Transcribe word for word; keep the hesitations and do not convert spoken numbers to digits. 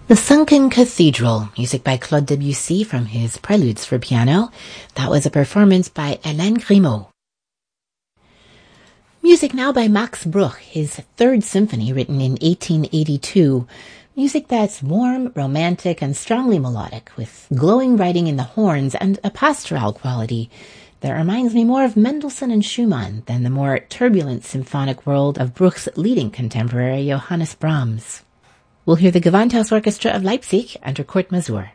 The Sunken Cathedral, music by Claude Debussy from his Preludes for Piano. That was a performance by Hélène Grimaud. Music now by Max Bruch, his third symphony written in eighteen eighty-two. Music that's warm, romantic, and strongly melodic, with glowing writing in the horns and a pastoral quality that reminds me more of Mendelssohn and Schumann than the more turbulent symphonic world of Bruch's leading contemporary Johannes Brahms. We'll hear the Gewandhaus Orchestra of Leipzig under Kurt Masur.